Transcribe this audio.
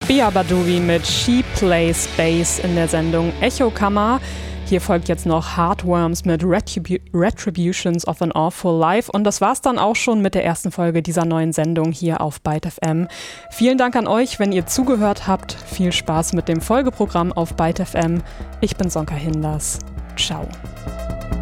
Erykah Badu mit She Plays Bass in der Sendung Echo Kammer. Hier folgt jetzt noch Heartworms mit Retributions of an Awful Life. Und das war's dann auch schon mit der ersten Folge dieser neuen Sendung hier auf Byte FM. Vielen Dank an euch, wenn ihr zugehört habt. Viel Spaß mit dem Folgeprogramm auf Byte FM. Ich bin Sonka Hinders. Ciao.